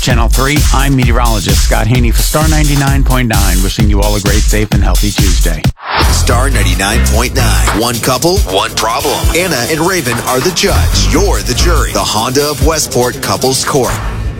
Channel 3, I'm meteorologist Scott Haney for Star 99.9, wishing you all a great, safe, and healthy Tuesday. Star 99.9. One couple, one problem. Anna and Raven are the judge. You're the jury. The Honda of Westport Couples Court.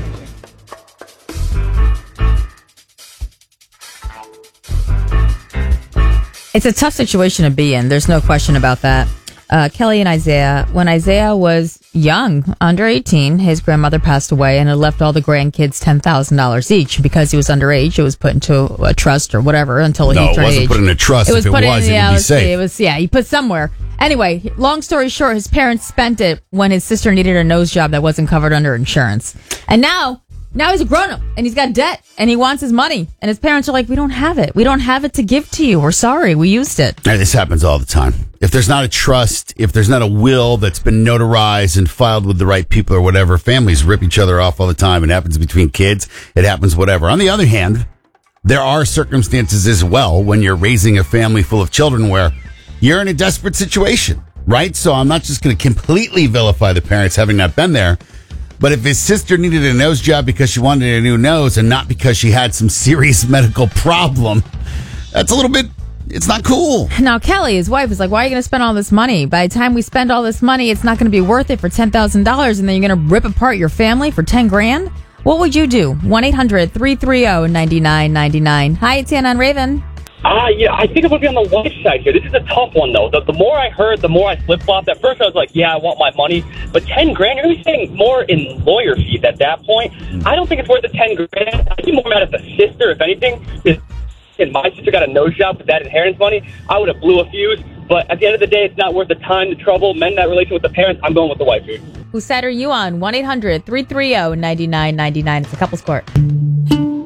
It's a tough situation to be in. There's no question about that. Kelly and Isaiah, when Isaiah was young, under 18, his grandmother passed away and it left all the grandkids $10,000 each. Because he was underage, it was put into a trust or whatever until he turned age. No, it wasn't put in a trust. If it was, it would be safe. He put somewhere. Anyway, long story short, his parents spent it when his sister needed a nose job that wasn't covered under insurance. And now he's a grown-up, and he's got debt, and he wants his money. And his parents are like, we don't have it. We don't have it to give to you. We're sorry. We used it. This happens all the time. If there's not a trust, if there's not a will that's been notarized and filed with the right people or whatever, families rip each other off all the time. It happens between kids. It happens whatever. On the other hand, there are circumstances as well when you're raising a family full of children where you're in a desperate situation, right? So I'm not just going to completely vilify the parents having not been there. But if his sister needed a nose job because she wanted a new nose and not because she had some serious medical problem, that's a little bit, it's not cool. Now, Kelly, his wife, is like, why are you going to spend all this money? By the time we spend all this money, it's not going to be worth it for $10,000, and then you're going to rip apart your family for $10,000? What would you do? 1-800-330-9999. Hi, it's Anna and Raven. Yeah, I think it would be on the wife's side here. This is a tough one, though. The more I heard, the more I flip-flopped. At first, I was like, yeah, I want my money. But $10,000, you're going to be paying more in lawyer fees at that point. I don't think it's worth the $10,000. I'd be more mad at the sister, if anything. If my sister got a nose job with that inheritance money, I would have blew a fuse. But at the end of the day, it's not worth the time, the trouble, mend that relation with the parents. I'm going with the wife here. Whose side are you on? 1-800-330-9999. It's a couple's court.